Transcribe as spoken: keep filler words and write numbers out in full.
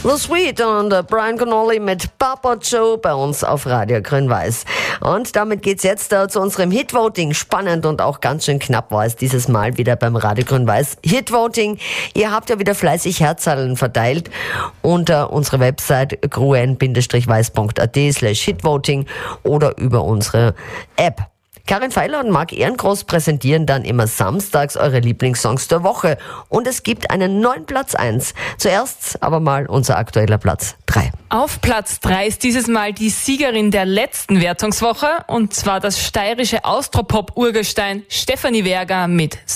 The Sweet und äh, Brian Connolly mit Papa Joe bei uns auf Radio Grün-Weiß. Und damit geht's jetzt äh, zu unserem Hitvoting. Spannend und auch ganz schön knapp war es dieses Mal wieder beim Radio Grün-Weiß Hitvoting. Ihr habt ja wieder fleißig Herzallen verteilt unter unserer Website gruen weiß punkt a t slash hitvoting oder über unsere App. Karin Feiler und Marc Ehrengroß präsentieren dann immer samstags eure Lieblingssongs der Woche. Und es gibt einen neuen Platz eins. Zuerst aber mal unser aktueller Platz drei. Auf Platz drei ist dieses Mal die Siegerin der letzten Wertungswoche, und zwar das steirische Austropop-Urgestein Stefanie Werger mit